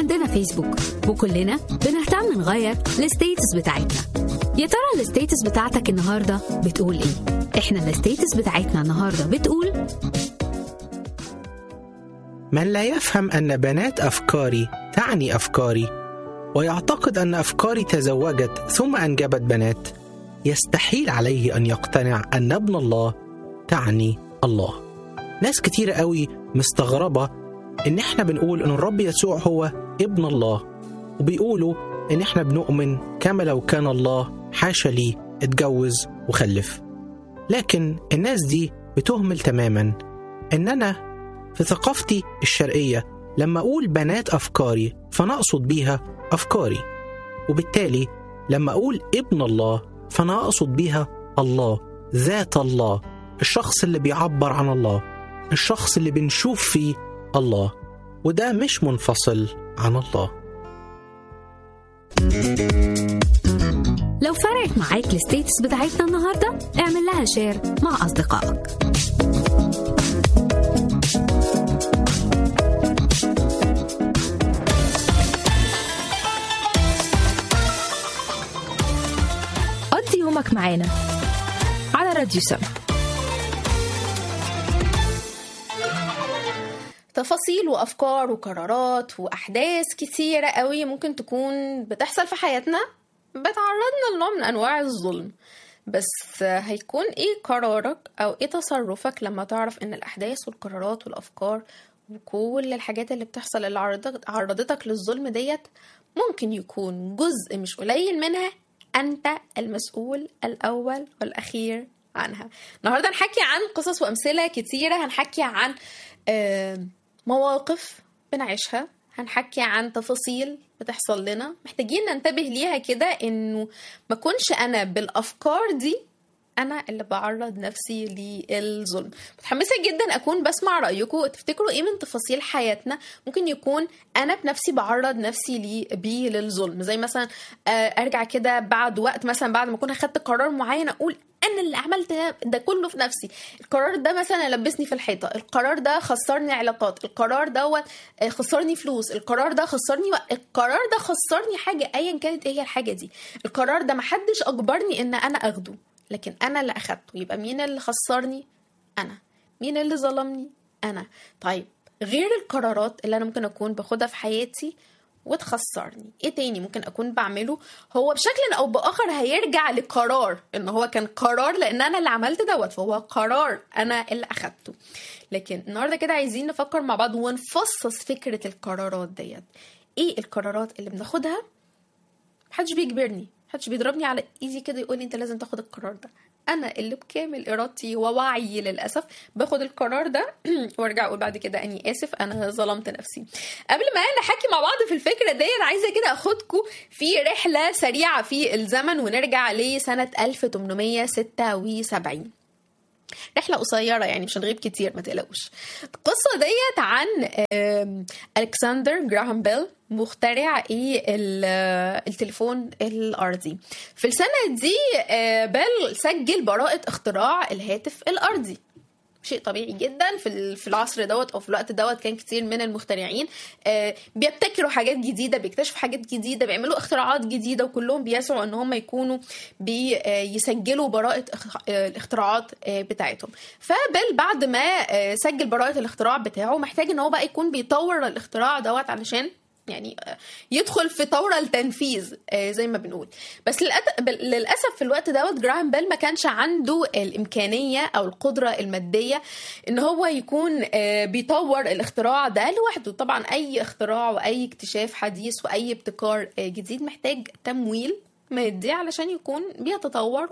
عندنا فيسبوك وكلنا بنهتم نغير الستيتس بتاعتنا. يا ترى الستيتس بتاعتك النهاردة بتقول ايه؟ احنا الستيتس بتاعتنا النهاردة بتقول: من لا يفهم أن بنات أفكاري تعني أفكاري، ويعتقد أن أفكاري تزوجت ثم أنجبت بنات، يستحيل عليه أن يقتنع أن ابن الله تعني الله. ناس كتير قوي مستغربة إن إحنا بنقول إن الرب يسوع هو ابن الله، وبيقولوا إن إحنا بنؤمن كما لو كان الله حاشا لي اتجوز وخلف. لكن الناس دي بتهمل تماما إن أنا في ثقافتي الشرقية لما أقول بنات أفكاري فأنا أقصد بيها أفكاري، وبالتالي لما أقول ابن الله فأنا أقصد بيها الله، ذات الله، الشخص اللي بيعبر عن الله، الشخص اللي بنشوف فيه الله، وده مش منفصل عن الله. لو فرقت معاك الستيتس بتاعتنا النهاردة اعمل لها شير مع أصدقائك. قضي يومك معانا على راديو سما. تفاصيل وأفكار وقرارات وأحداث كتيرة قوي ممكن تكون بتحصل في حياتنا بتعرضنا لنوع من أنواع الظلم، بس هيكون إيه قرارك أو إيه تصرفك لما تعرف إن الأحداث والقرارات والأفكار وكل الحاجات اللي بتحصل اللي عرضتك للظلم ديت ممكن يكون جزء مش قليل منها أنت المسؤول الأول والأخير عنها. النهاردة هنحكي عن قصص وأمثلة كتيرة، هنحكي عن مواقف بنعيشها، هنحكي عن تفاصيل بتحصل لنا محتاجين ننتبه ليها كده إنه ما كنش أنا بالأفكار دي أنا اللي بعرض نفسي للظلم. متحمسة جدا أكون بسمع رأيكم، تفتكروا إيه من تفاصيل حياتنا ممكن يكون أنا بنفسي بعرض نفسي بيه للظلم؟ زي مثلا أرجع كده بعد وقت، مثلا بعد ما أكون أخدت قرار معين أقول أنا اللي عملت ده كله في نفسي، القرار ده مثلا لبسني في الحيطة، القرار ده خسرني علاقات، القرار ده خسرني فلوس، القرار ده خسرني حاجة أيا كانت هي الحاجة دي، القرار ده محدش أجبرني إن أنا أخده لكن أنا اللي أخدته. يبقى مين اللي خسرني؟ أنا. مين اللي ظلمني؟ أنا. طيب غير القرارات اللي أنا ممكن أكون باخدها في حياتي وتخسرني، إيه تاني ممكن أكون بعمله هو بشكل أو بآخر هيرجع لقرار إن هو كان قرار لأن أنا اللي عملت دوت، فهو قرار أنا اللي أخدته. لكن النهاردة كده عايزين نفكر مع بعض ونفصص فكرة القرارات ديت. إيه القرارات اللي بناخدها؟ محدش بيجبرني، محدش بيضربني على ايدي كده يقولي انت لازم تاخد القرار ده، انا اللي بكامل ارادتي ووعي للاسف باخد القرار ده وارجع اقول بعد كده اني اسف انا ظلمت نفسي. قبل ما نحكي مع بعض في الفكره ديت عايزه كده اخدكم في رحله سريعه في الزمن ونرجع لسنه 1876. رحلة قصيرة يعني مش هنغيب كتير ما تقلقوش. القصة ديت عن ألكسندر جراهام بيل مخترع التليفون الأرضي. في السنة دي بيل سجل براءة اختراع الهاتف الأرضي. شيء طبيعي جدا في العصر دوت او في الوقت دوت كان كتير من المخترعين بيبتكروا حاجات جديده، بيكتشفوا حاجات جديده، بيعملوا اختراعات جديده، وكلهم بيسعوا ان هم يكونوا بيسجلوا براءه الاختراعات بتاعتهم. فبل بعد ما سجل براءه الاختراع بتاعه محتاج ان هو بقى يكون بيطور الاختراع دوت علشان يعني يدخل في طورة التنفيذ زي ما بنقول. بس للأسف في الوقت دوت جراهام بيل ما كانش عنده الإمكانية أو القدرة المادية إن هو يكون بيطور الاختراع ده لوحده. طبعا أي اختراع وأي اكتشاف حديث وأي ابتكار جديد محتاج تمويل مادي علشان يكون بيتطور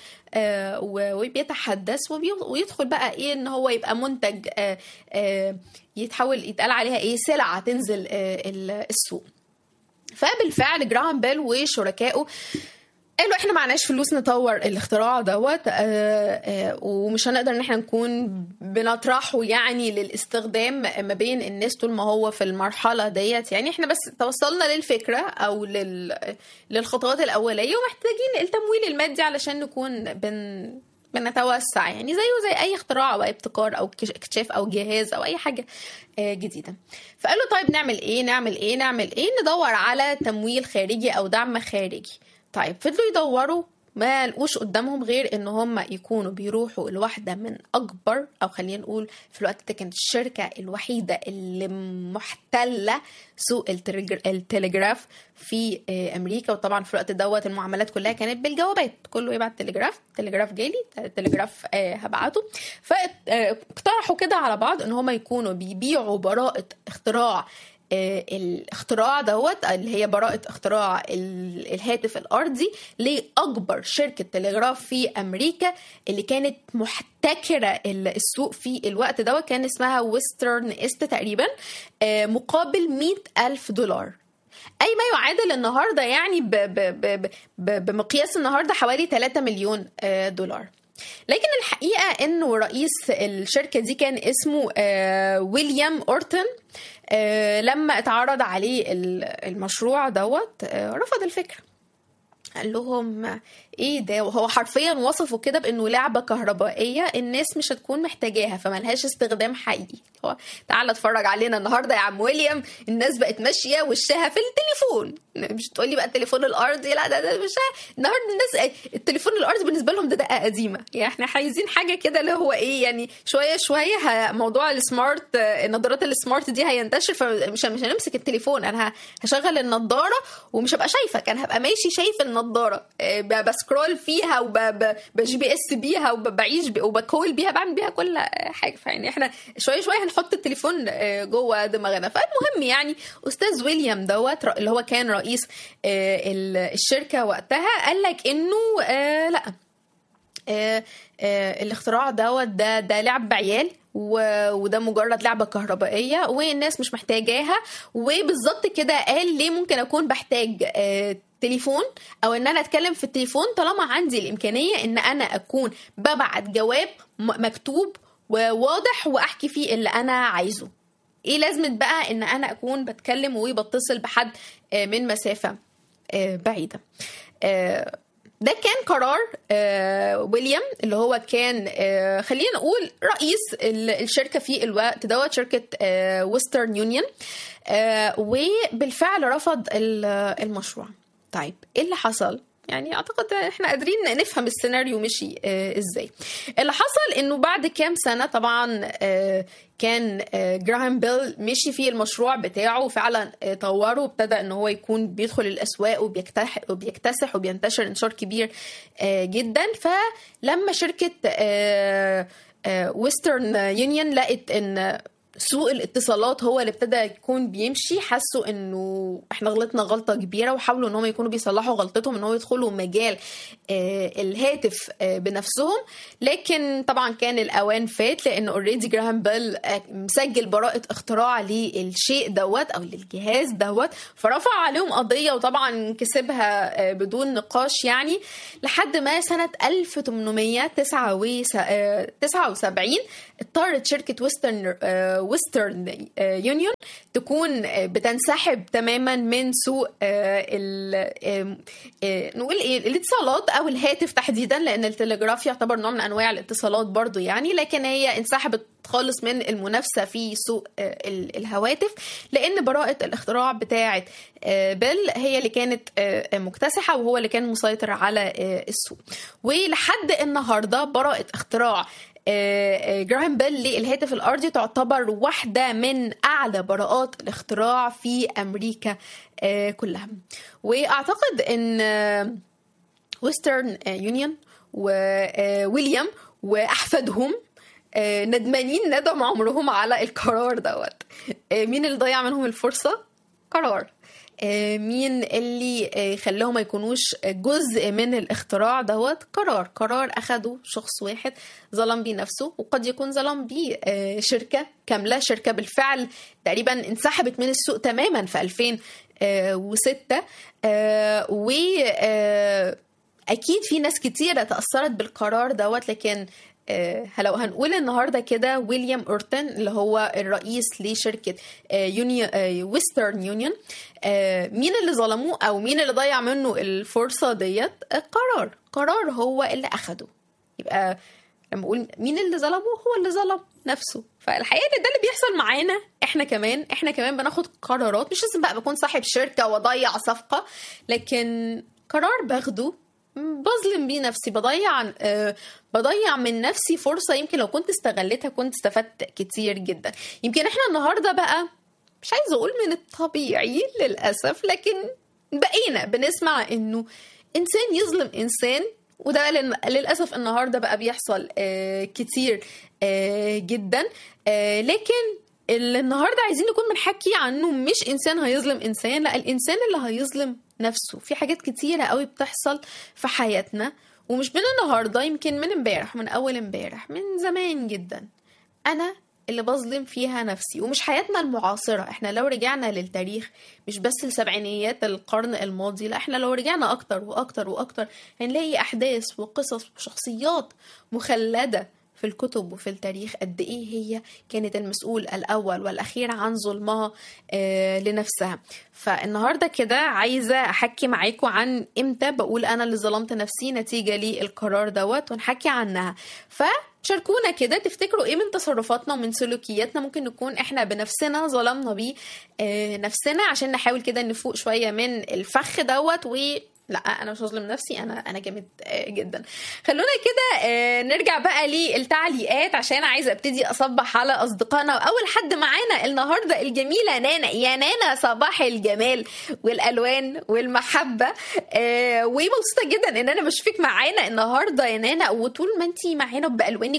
وبيتحدث ويدخل بقى ايه ان هو يبقى منتج يتحول يتقال عليها ايه سلعة تنزل السوق. فبالفعل جراهام بيل وشركائه قالوا احنا معناش فلوس نطور الاختراع دوت ومش هنقدر ان احنا نكون بنطرحه يعني للاستخدام ما بين الناس طول ما هو في المرحلة ديت. يعني احنا بس توصلنا للفكرة او للخطوات الاولية ومحتاجين التمويل المادي علشان نكون بنتوسع يعني زيه زي اي اختراع او ابتكار او اكتشاف او جهاز او اي حاجه جديده. فقالوا طيب نعمل ايه؟ ندور على تمويل خارجي او دعم خارجي. طيب فضلوا يدوروا، ما لقوش قدامهم غير ان هم يكونوا بيروحوا لواحده من اكبر، او خلينا نقول في الوقت ده كانت الشركه الوحيده اللي محتله سوق التليجراف في امريكا. وطبعا في الوقت دوت المعاملات كلها كانت بالجوابات، كله يبعت تليجراف جالي، تليجراف هبعته. فاقترحوا كده على بعض ان هم يكونوا بيبيعوا براءه اختراع الاختراع دوت، اللي هي براءة اختراع الهاتف الأرضي، لأكبر شركة تلغراف في أمريكا اللي كانت محتكرة السوق في الوقت دوت، كان اسمها ويسترن إيست تقريبا، مقابل $100,000، أي ما يعادل النهاردة يعني بمقياس النهاردة حوالي $3 مليون. لكن الحقيقة انه رئيس الشركة دي كان اسمه ويليام أورتن. لما اتعرض عليه المشروع دوت رفض الفكرة، قال لهم ايه ده، وهو حرفيا وصفه كده بانه لعبة كهربائية الناس مش هتكون محتاجاها فملهاش استخدام حقيقي. هو تعال اتفرج علينا النهاردة يا عم ويليام، الناس بقت ماشية وشها في التليفون، مش تقولي بقى التليفون الارضي، لا ده مش النهاردة الناس التليفون الارضي بالنسبة لهم ده دقة قديمة. يعني احنا عايزين حاجة كده اللي هو ايه، يعني شوية موضوع السمارت، النظارات السمارت دي هينتشر، فمش هنمسك التليفون، انا هشغل النظارة ومش هبقى شايفك، انا هبقى ماشي شايف النظارة، بسكرول فيها وبجي بي اس بيها وبعيش وبكول بيها، بعمل بيها كل حاجة. فيعني احنا شوية هنحط التليفون جوه دماغنا. فالمهم يعني أستاذ ويليام دوت اللي هو كان رئيس الشركة وقتها قال لك انه لا، الاختراع دوت ده لعب عيال، وده مجرد لعبة كهربائية والناس مش محتاجاها. وبالظبط كده قال ليه ممكن أكون بحتاج تليفون أو إن أنا أتكلم في التليفون طالما عندي الإمكانية إن أنا أكون ببعت جواب مكتوب وواضح وأحكي فيه اللي أنا عايزه. إيه لازمة بقى إن أنا أكون بتكلم وبتصل بحد من مسافة بعيدة؟ ده كان قرار ويليام اللي هو كان خلينا نقول رئيس الشركة في الوقت دوت، شركة ويسترن يونيون، وبالفعل رفض المشروع. طيب ايه اللي حصل؟ يعني اعتقد احنا قادرين نفهم السيناريو مشي ازاي. اللي حصل انه بعد كام سنة طبعا كان جراهام بيل مشي في المشروع بتاعه وفعلا طوره، وابتدى ان هو يكون بيدخل الاسواق وبيكتسح وبينتشر انتشار كبير جدا. فلما شركة ويسترن يونيون لقت ان سوق الاتصالات هو اللي ابتدى يكون بيمشي، حسوا انه احنا غلطنا غلطة كبيرة، وحاولوا ان هم يكونوا بيصلحوا غلطتهم ان هو يدخلوا مجال الهاتف بنفسهم. لكن طبعا كان الاوان فات، لان اوريدي جراهام بيل مسجل براءة اختراع للشيء دوت او للجهاز دوت، فرفع عليهم قضية وطبعا كسبها بدون نقاش يعني، لحد ما سنة 1879 اضطرت شركة ويسترن يونيون تكون بتنسحب تماما من سوق نقول ايه الاتصالات او الهاتف تحديدا، لان التلغراف يعتبر نوع من انواع الاتصالات برضو يعني، لكن هي انسحبت خالص من المنافسة في سوق الهواتف، لان براءة الاختراع بتاعة بيل هي اللي كانت مكتسحة وهو اللي كان مسيطر على السوق. ولحد النهاردة براءة اختراع جراهام بيل للهاتف الأرضي تعتبر واحدة من أعلى براءات الاختراع في أمريكا كلها. وأعتقد أن ويسترن يونيون وويليام وأحفادهم ندمانين ندم عمرهم على القرار دوت. مين اللي ضيع منهم الفرصة؟ قرار. مين اللي خلاهم ما يكونوش جزء من الاختراع دوت؟ قرار أخده شخص واحد ظلم بيه نفسه، وقد يكون ظلم بيه شركة كاملة، شركة بالفعل تقريبا انسحبت من السوق تماما في 2006. وأكيد في ناس كتيرة تأثرت بالقرار دوت، لكن لو هنقول النهاردة كده ويليام أورتن اللي هو الرئيس لشركة ويسترن يونيون، مين اللي ظلموه أو مين اللي ضيع منه الفرصة ديت؟ قرار هو اللي أخده. يبقى لما اقول مين اللي ظلمه، هو اللي ظلم نفسه. فالحقيقه ان ده اللي بيحصل معانا احنا كمان بناخد قرارات. مش لازم بقى بكون صاحب شركه واضيع صفقه، لكن قرار باخده بظلم بيه نفسي، بضيع من نفسي فرصه يمكن لو كنت استغلتها كنت استفدت كتير جدا. يمكن احنا النهارده بقى مش عايزه اقول من الطبيعي للاسف، لكن بقينا بنسمع انه انسان يظلم انسان، وده للأسف النهاردة بقى بيحصل كتير جدا. لكن النهاردة عايزين نكون بنحكي عنه مش إنسان هيظلم إنسان، لا الإنسان اللي هيظلم نفسه. في حاجات كتيرة قوي بتحصل في حياتنا، ومش من النهاردة، يمكن من امبارح، من أول امبارح، من زمان جدا أنا اللي بظلم فيها نفسي. ومش حياتنا المعاصرة، احنا لو رجعنا للتاريخ مش بس السبعينيات القرن الماضي، لا احنا لو رجعنا اكتر واكتر واكتر هنلاقي احداث وقصص وشخصيات مخلدة في الكتب وفي التاريخ قد ايه هي كانت المسؤول الاول والاخير عن ظلمها لنفسها. فالنهاردة كده عايزة احكي معاكم عن امتى بقول انا اللي ظلمت نفسي نتيجة للقرار دوت، ونحكي عنها. شاركونا كده تفتكروا ايه من تصرفاتنا ومن سلوكياتنا ممكن نكون احنا بنفسنا ظلمنا بيه نفسنا، عشان نحاول كده نفوق شوية من الفخ دوت لا انا مش هظلم نفسي، انا جامد جدا. خلونا كده نرجع بقى للتعليقات عشان عايزه ابتدي اصبح على اصدقائنا. واول حد معانا النهارده الجميله نانا. يا نانا صباح الجمال والالوان والمحبه، ومبسوطه جدا ان انا بشوفك معانا النهارده يا نانا، وطول ما انتي معانا بالوانك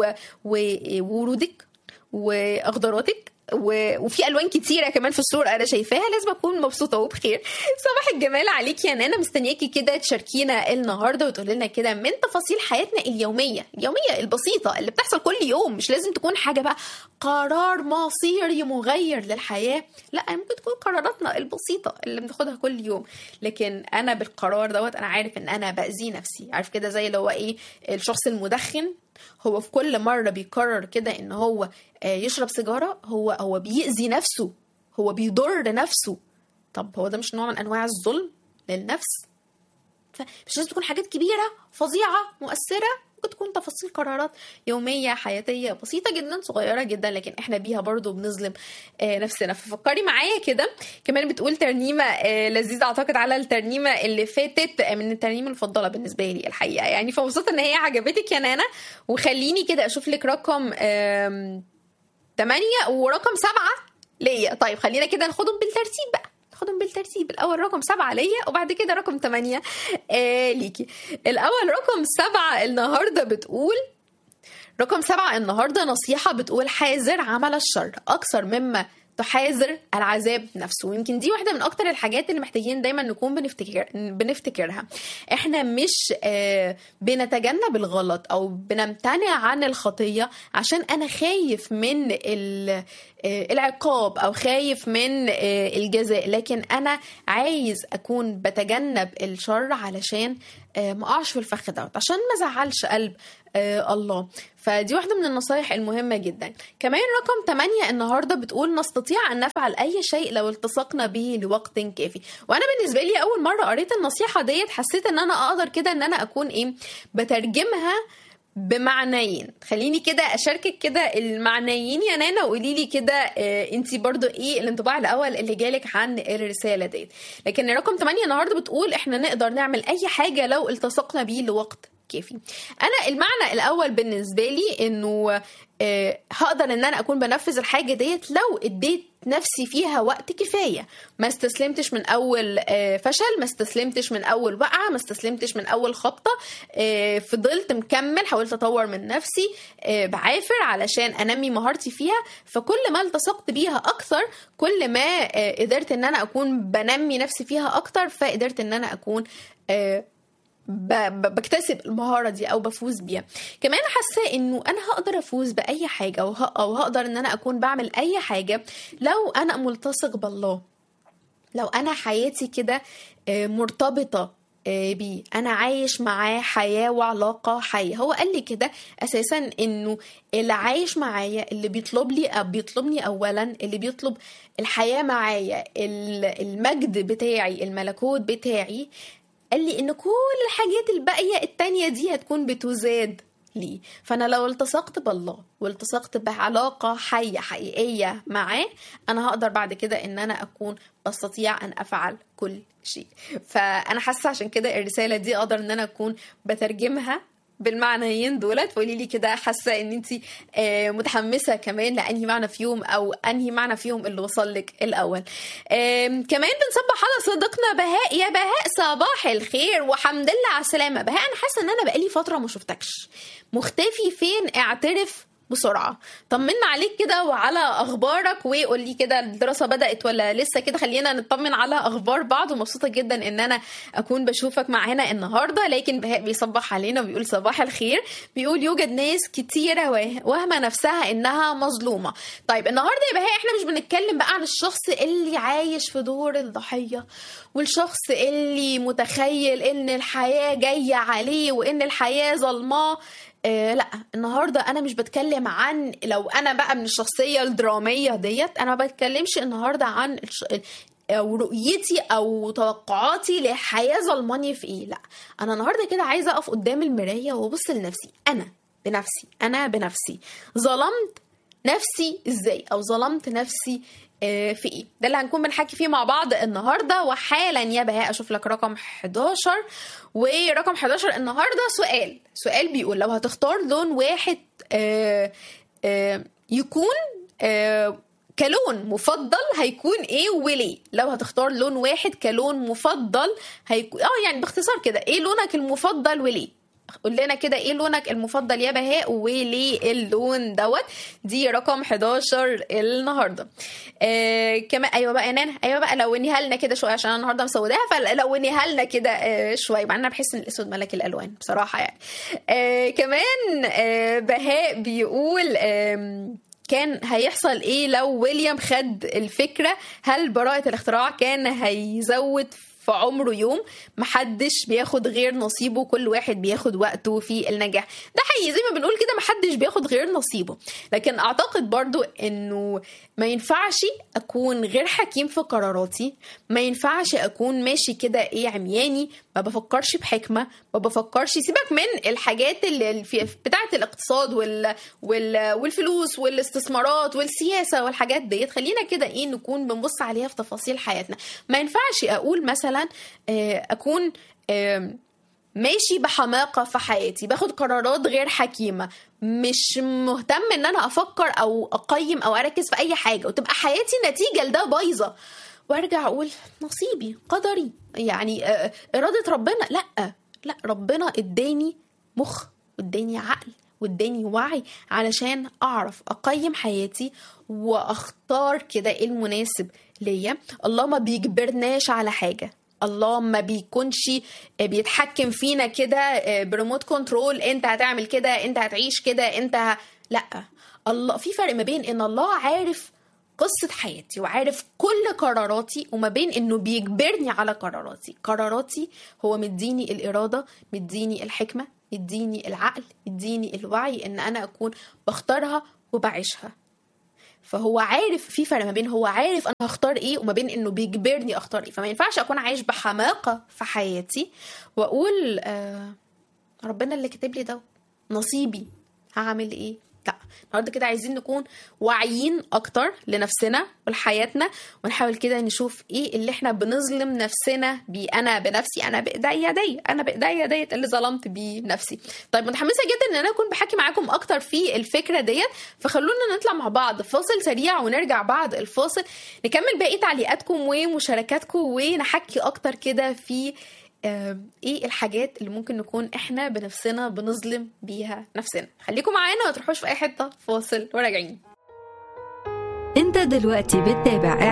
وورودك واخضراتك وفي الوان كتيره كمان في الصوره انا شايفاها، لازم اكون مبسوطه وبخير. صباح الجمال عليك يا نانا، مستنياكي كده تشاركينا النهارده وتقولي لنا كده من تفاصيل حياتنا اليوميه البسيطه اللي بتحصل كل يوم. مش لازم تكون حاجه بقى قرار مصيري مغير للحياه، لا ممكن تكون قراراتنا البسيطه اللي بناخدها كل يوم، لكن انا بالقرار دوت انا عارف ان انا باذي نفسي. عارف كده زي اللي هو ايه الشخص المدخن، هو في كل مرة بيقرر كده ان هو يشرب سيجارة هو بيأذي نفسه، هو بيضر نفسه. طب هو ده مش نوع من انواع الظلم للنفس؟ فمش لازم تكون حاجات كبيرة فظيعة مؤثرة، ممكن تكون تفاصيل قرارات يومية حياتية بسيطة جدا صغيرة جدا، لكن احنا بيها برضو بنظلم نفسنا. ففكري معايا كده. كمان بتقول ترنيمة لذيذة اعتقد على الترنيمة اللي فاتت، من الترنيمة المفضلة بالنسبة لي الحقيقة يعني، فمبسوطة ان هي عجبتك يا نانا. وخليني كده اشوف لك رقم 8 ورقم 7 ليا. طيب خلينا كده ناخدهم بالترتيب بقى، بالترتيب. الأول رقم 7 ليا، وبعد كده رقم 8 ليكي. الأول رقم 7 النهاردة بتقول، رقم 7 النهاردة نصيحة بتقول حاذر عمل الشر أكثر مما تحاذر العذاب نفسه. ويمكن دي واحدة من أكتر الحاجات اللي محتاجين دايما نكون بنفتكرها. احنا مش بنتجنب الغلط أو بنمتنع عن الخطية عشان أنا خايف من العقاب أو خايف من الجزاء، لكن أنا عايز أكون بتجنب الشر علشان ما أقعش في الفخ دوت، عشان ما زعلش قلب الله. فدي واحدة من النصايح المهمة جدا. كمان رقم 8 النهاردة بتقول نستطيع أن نفعل أي شيء لو التصقنا به لوقت كافي. وأنا بالنسبة لي أول مرة قريت النصيحة ديت حسيت أن أنا أقدر كده أن أنا أكون بترجمها بمعنيين. خليني كده أشاركك كده المعنيين يا نانا، وقولي لي كده انتي برضو ايه الانطباع الأول اللي جالك عن الرسالة ديت. لكن رقم 8 النهاردة بتقول احنا نقدر نعمل أي حاجة لو التصقنا به لوقت كافي. انا المعنى الاول بالنسبه لي انه هقدر ان انا اكون بنفذ الحاجه ديت لو اديت نفسي فيها وقت كفايه، ما استسلمتش من اول فشل، ما استسلمتش من اول وقعه، ما استسلمتش من اول خبطه، فضلت مكمل، حاولت اطور من نفسي بعافر علشان انمي مهارتي فيها. فكل ما التصقت بيها اكثر كل ما قدرت ان انا اكون بنمي نفسي فيها اكتر، فقدرت ان انا اكون بكتسب المهارة دي أو بفوز بيها. كمان حاسة إنه أنا هقدر أفوز بأي حاجة أو هقدر إن أنا أكون بعمل أي حاجة لو أنا ملتصق بالله، لو أنا حياتي كده مرتبطة بيه، أنا عايش معاه حياة وعلاقة حية. هو قال لي كده أساسا إنه اللي عايش معايا، اللي بيطلبني أولا، اللي بيطلب الحياة معايا، المجد بتاعي، الملكوت بتاعي، قال لي ان كل الحاجات الباقية التانية دي هتكون بتزاد لي. فانا لو التصقت بالله والتصقت بعلاقة حية حقيقية معاه، انا هقدر بعد كده ان انا اكون بستطيع ان افعل كل شيء. فانا حاسة عشان كده الرسالة دي اقدر ان انا اكون بترجمها بالمعنيين دولت. فقولي لي كده حاسه ان انت متحمسه كمان لانهي معنى فيهم، او انهي معنى فيهم اللي وصل لك الاول. كمان بنصبح على صديقنا بهاء. يا بهاء صباح الخير وحمد لله على السلامه. بهاء انا حاسه ان انا بقالي فتره ما شفتكش، مختفي فين؟ اعترف بسرعة، طمنا عليك كده وعلى أخبارك، وقول لي كده الدراسة بدأت ولا لسه كده. خلينا نطمن على أخبار بعض، ومبسوطة جدا إن أنا أكون بشوفك معانا النهاردة. لكن بهاء بيصبح علينا وبيقول صباح الخير، بيقول يوجد ناس كتيرة وهمة نفسها إنها مظلومة. طيب النهاردة يا بهاء إحنا مش بنتكلم بقى عن الشخص اللي عايش في دور الضحية، والشخص اللي متخيل إن الحياة جاية عليه وإن الحياة ظلماه. لا، النهاردة أنا مش بتكلم عن لو أنا بقى من الشخصية الدرامية ديت. أنا ما بتكلمش النهاردة عن أو رؤيتي أو توقعاتي لحياة ظلماني في إيه. لا، أنا النهاردة كده عايزة أقف قدام المراية وأبص لنفسي، أنا بنفسي ظلمت نفسي إزاي، أو ظلمت نفسي في ايه. ده اللي هنكون بنحكي فيه مع بعض النهارده. وحالا يا بهاء اشوف لك رقم 11، ورقم 11 النهارده سؤال بيقول لو هتختار لون واحد يكون كلون مفضل هيكون ايه وليه؟ لو هتختار لون واحد كلون مفضل هيكون يعني باختصار كده ايه لونك المفضل وليه؟ قول لنا كده ايه لونك المفضل يا بهاء وليه اللون دوت. دي رقم 11 النهارده. كمان ايوه بقى يا نانا، ايوه بقى لونيها لنا كده شويه عشان انا النهارده مسوداها، فلونيها لنا كده شويه، مع ان انا بحس ان الاسود ملك الالوان بصراحه يعني. كمان بهاء بيقول كان هيحصل ايه لو ويليام خد الفكره؟ هل براءه الاختراع كان هيزود في عمره يوم؟ محدش بياخد غير نصيبه، كل واحد بياخد وقته في النجاح. ده حقيقي زي ما بنقول كده، محدش بياخد غير نصيبه. لكن اعتقد برضو انه ما ينفعش اكون غير حكيم في قراراتي، ما ينفعش اكون ماشي كده ايه عمياني، ما بفكرش بحكمة، ما بفكرش. سيبك من الحاجات اللي بتاعة الاقتصاد والفلوس والاستثمارات والسياسة والحاجات ديت، خلينا كده ايه نكون بنبص عليها في تفاصيل حياتنا. ما ينفعش اقول مثلا اكون ماشي بحماقة في حياتي، باخد قرارات غير حكيمة، مش مهتم ان انا افكر او اقيم او اركز في اي حاجة، وتبقى حياتي نتيجة لده بايظة، وارجع اقول نصيبي قدري يعني ارادة ربنا. لا، ربنا اداني مخ واداني عقل واداني وعي علشان اعرف اقيم حياتي واختار كده ايه المناسب ليا. الله ما بيجبرناش على حاجة، الله ما بيكونش بيتحكم فينا كده بريموت كنترول، انت هتعمل كده، انت هتعيش كده، لا. الله في فرق ما بين ان الله عارف قصة حياتي وعارف كل قراراتي، وما بين انه بيجبرني على قراراتي هو مديني الإرادة، مديني الحكمة، مديني العقل، مديني الوعي ان انا اكون بختارها وبعيشها. فهو عارف، في فرق ما بين هو عارف انا هختار ايه وما بين انه بيجبرني اختار ايه. فما ينفعش اكون عايش بحماقة في حياتي واقول ربنا اللي كاتب لي ده نصيبي هعمل ايه. لا، النهارده كده عايزين نكون واعيين اكتر لنفسنا ولحياتنا، ونحاول كده نشوف ايه اللي احنا بنظلم نفسنا بيه. انا بنفسي، انا بايديا ديت اللي ظلمت بيه نفسي. طيب متحمسه جدا ان انا اكون بحكي معاكم اكتر في الفكره ديت، فخلونا نطلع مع بعض فاصل سريع، ونرجع بعد الفاصل نكمل باقي تعليقاتكم ومشاركاتكم، ونحكي اكتر كده في ايه الحاجات اللي ممكن نكون احنا بنفسنا بنظلم بيها نفسنا. خليكم معانا، ما تروحوش في اي حته، فاصل وراجعين. انت دلوقتي بتتابع